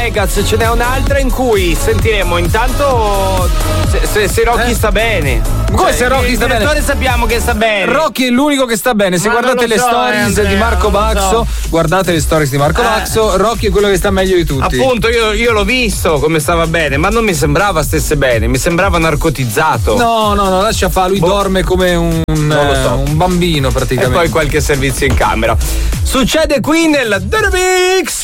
Vegas ce n'è un'altra in cui sentiremo intanto se Rocky sta bene. Come se Rocky sta bene? Il direttore sappiamo che sta bene. Rocky è l'unico che sta bene. Se guardate le stories di Marco Baxo, guardate le stories di Marco Baxo, Rocky è quello che sta meglio di tutti. Appunto, io l'ho visto come stava bene, ma non mi sembrava stesse bene, mi sembrava narcotizzato. No, lascia fa, lui dorme come un bambino praticamente. E poi qualche servizio in camera. Succede qui nel The Mix.